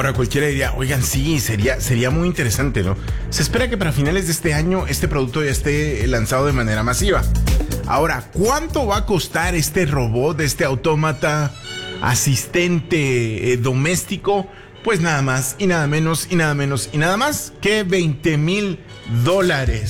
Ahora cualquiera diría, oigan, sí, sería muy interesante, ¿no? Se espera que para finales de este año este producto ya esté lanzado de manera masiva. Ahora, ¿cuánto va a costar este robot, este autómata asistente doméstico? Pues nada más y nada menos y nada menos y nada más que $20,000.